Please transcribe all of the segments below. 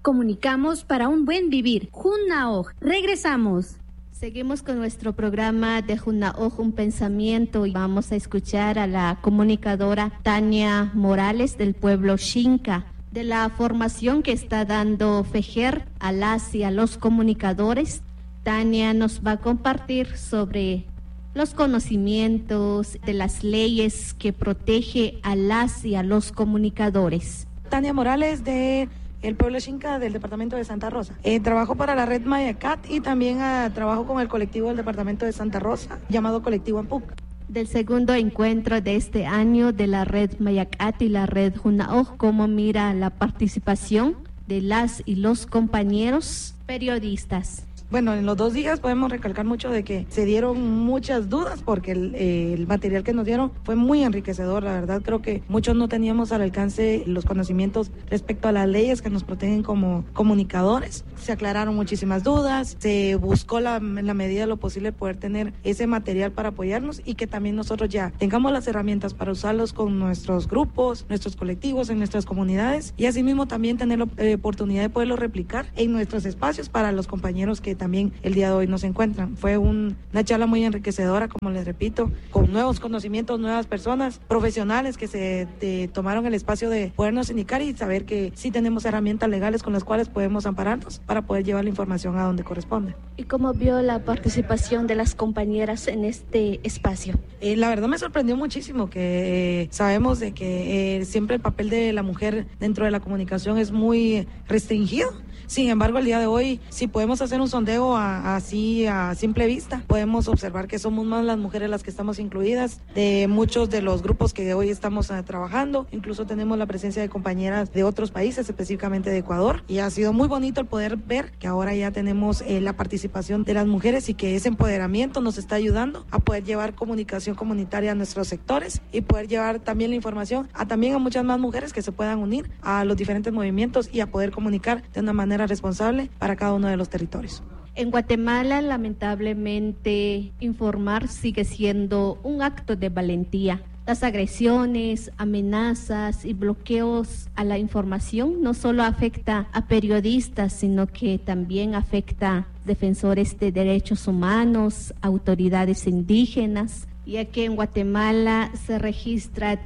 Comunicamos para un buen vivir. Junnaoj. Regresamos. Seguimos con nuestro programa de Junnaoj, un pensamiento, y vamos a escuchar a la comunicadora Tania Morales del pueblo Xinca, de la formación que está dando FEJER a las y a los comunicadores. Tania nos va a compartir sobre los conocimientos de las leyes que protege a las y a los comunicadores. Tania Morales de el pueblo Xinca del departamento de Santa Rosa. Trabajo para la red Mayacat y también trabajo con el colectivo del departamento de Santa Rosa llamado Colectivo Ampuc. Del segundo encuentro de este año de la red Mayacat y la red Junnaoj, ¿cómo mira la participación de las y los compañeros periodistas? Bueno, en los 2 días podemos recalcar mucho de que se dieron muchas dudas porque el material que nos dieron fue muy enriquecedor. La verdad, creo que muchos no teníamos al alcance los conocimientos respecto a las leyes que nos protegen como comunicadores. Se aclararon muchísimas dudas, se buscó en la medida de lo posible poder tener ese material para apoyarnos y que también nosotros ya tengamos las herramientas para usarlos con nuestros grupos, nuestros colectivos, en nuestras comunidades y asimismo también tener la oportunidad de poderlo replicar en nuestros espacios para los compañeros que también el día de hoy nos encuentran. Fue una charla muy enriquecedora, como les repito, con nuevos conocimientos, nuevas personas, profesionales que se tomaron el espacio de podernos indicar y saber que sí tenemos herramientas legales con las cuales podemos ampararnos para poder llevar la información a donde corresponde. ¿Y cómo vio la participación de las compañeras en este espacio? La verdad me sorprendió muchísimo que sabemos de que siempre el papel de la mujer dentro de la comunicación es muy restringido. Sin embargo, el día de hoy, si podemos hacer un sondeo así a simple vista, podemos observar que somos más las mujeres las que estamos incluidas de muchos de los grupos que hoy estamos trabajando. Incluso tenemos la presencia de compañeras de otros países, específicamente de Ecuador, y ha sido muy bonito el poder ver que ahora ya tenemos la participación de las mujeres y que ese empoderamiento nos está ayudando a poder llevar comunicación comunitaria a nuestros sectores y poder llevar también la información también a muchas más mujeres que se puedan unir a los diferentes movimientos y a poder comunicar de una manera responsable para cada uno de los territorios. En Guatemala, lamentablemente, informar sigue siendo un acto de valentía. Las agresiones, amenazas y bloqueos a la información no solo afecta a periodistas, sino que también afecta a defensores de derechos humanos, autoridades indígenas, ya que en Guatemala se registra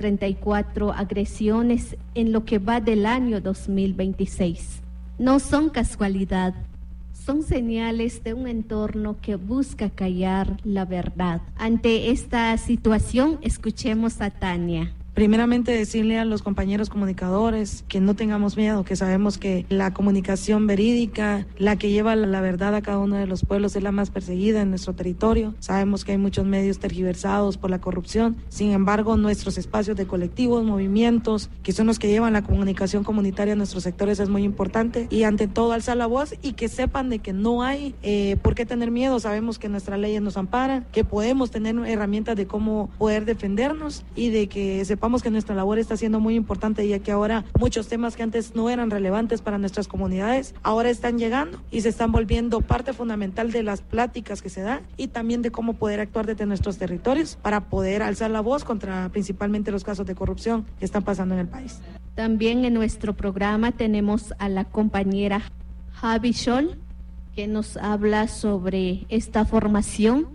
34 agresiones en lo que va del año 2026. No son casualidad, son señales de un entorno que busca callar la verdad. Ante esta situación, escuchemos a Tania. Primeramente decirle a los compañeros comunicadores que no tengamos miedo, que sabemos que la comunicación verídica, la que lleva la verdad a cada uno de los pueblos es la más perseguida en nuestro territorio. Sabemos que hay muchos medios tergiversados por la corrupción. Sin embargo, nuestros espacios de colectivos, movimientos, que son los que llevan la comunicación comunitaria a nuestros sectores es muy importante. Y ante todo alzar la voz y que sepan de que no hay por qué tener miedo. Sabemos que nuestras leyes nos amparan, que podemos tener herramientas de cómo poder defendernos y de que sepamos que nuestra labor está siendo muy importante, ya que ahora muchos temas que antes no eran relevantes para nuestras comunidades ahora están llegando y se están volviendo parte fundamental de las pláticas que se dan y también de cómo poder actuar desde nuestros territorios para poder alzar la voz contra principalmente los casos de corrupción que están pasando en el país. También en nuestro programa tenemos a la compañera Javi Scholl, que nos habla sobre esta formación.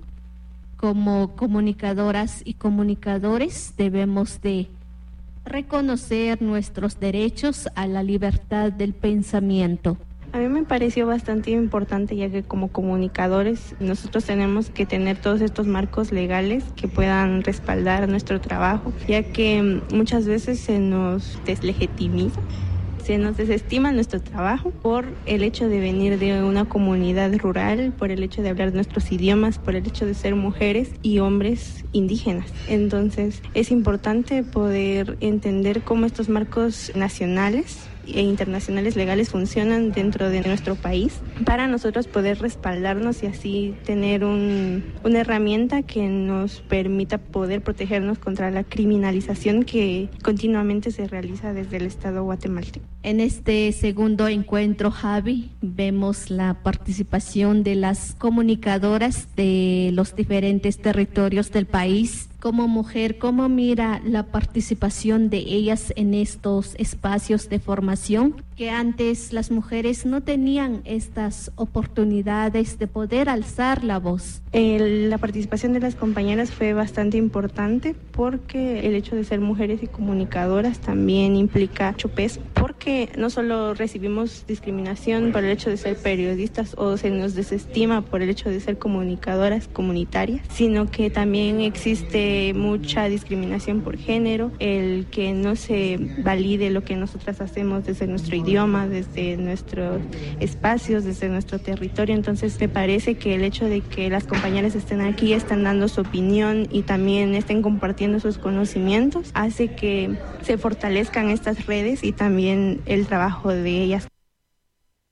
Como comunicadoras y comunicadores debemos de reconocer nuestros derechos a la libertad del pensamiento. A mí me pareció bastante importante, ya que como comunicadores nosotros tenemos que tener todos estos marcos legales que puedan respaldar nuestro trabajo, ya que muchas veces se nos deslegitimiza, se nos desestima nuestro trabajo por el hecho de venir de una comunidad rural, por el hecho de hablar nuestros idiomas, por el hecho de ser mujeres y hombres indígenas. Entonces es importante poder entender cómo estos marcos nacionales e internacionales legales funcionan dentro de nuestro país para nosotros poder respaldarnos y así tener una herramienta que nos permita poder protegernos contra la criminalización que continuamente se realiza desde el Estado guatemalteco. En este segundo encuentro, Javi, vemos la participación de las comunicadoras de los diferentes territorios del país. Como mujer, ¿cómo mira la participación de ellas en estos espacios de formación que antes las mujeres no tenían estas oportunidades de poder alzar la voz. La participación de las compañeras fue bastante importante porque el hecho de ser mujeres y comunicadoras también implica mucho peso, porque no solo recibimos discriminación por el hecho de ser periodistas o se nos desestima por el hecho de ser comunicadoras comunitarias, sino que también existe mucha discriminación por género, el que no se valide lo que nosotras hacemos desde nuestro idioma, desde nuestros espacios, desde nuestro territorio. Entonces me parece que el hecho de que las compañeras estén aquí, están dando su opinión y también estén compartiendo sus conocimientos, hace que se fortalezcan estas redes y también el trabajo de ellas.